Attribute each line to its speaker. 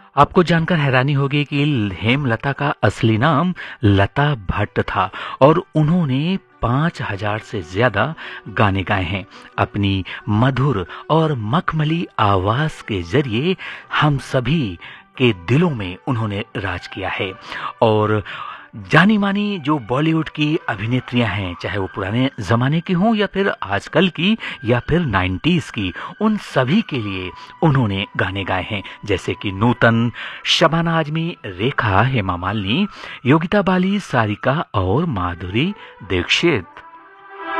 Speaker 1: आपको जानकर हैरानी होगी कि हेमलता का असली नाम लता भट्ट था और उन्होंने 5000 से ज्यादा गाने गाए हैं। अपनी मधुर और मखमली आवाज के जरिए हम सभी के दिलों में उन्होंने राज किया है। और जानी मानी जो बॉलीवुड की अभिनेत्रियां हैं, चाहे वो पुराने जमाने की हों या फिर आजकल की या फिर 90s की, उन सभी के लिए उन्होंने गाने गाए हैं, जैसे कि नूतन, शबाना आजमी, रेखा, हेमा मालिनी, योगिता बाली, सारिका और माधुरी दीक्षित।